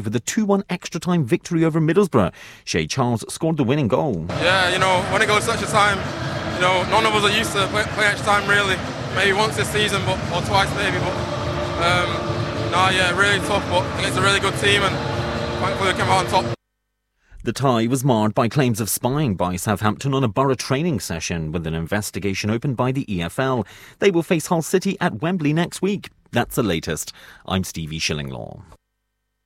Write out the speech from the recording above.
with a 2-1 extra-time victory over Middlesbrough. Shea Charles scored the winning goal. Yeah, when it goes to extra time, none of us are used to playing extra time really. Maybe once this season, or twice maybe. Really tough, but against a really good team, and thankfully we came out on top. The tie was marred by claims of spying by Southampton on a Borough training session, with an investigation opened by the EFL. They will face Hull City at Wembley next week. That's the latest. I'm Stevie Shillinglaw.